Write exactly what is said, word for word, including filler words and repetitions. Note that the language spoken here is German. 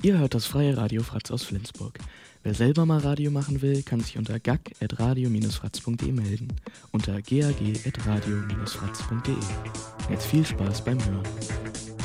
Ihr hört das freie Radio Fratz aus Flensburg. Wer selber mal Radio machen will, kann sich unter gag at radio dash fratz punkt de melden. Unter gag at radio dash fratz punkt de. Jetzt viel Spaß beim Hören.